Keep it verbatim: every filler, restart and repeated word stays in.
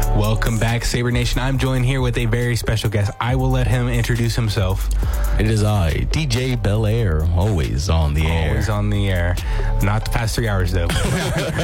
Welcome back, Saber Nation. I'm joined here with a very special guest. I will let him introduce himself. It is I, D J Belair, always on the air. Always on the air. Not the past three hours, though.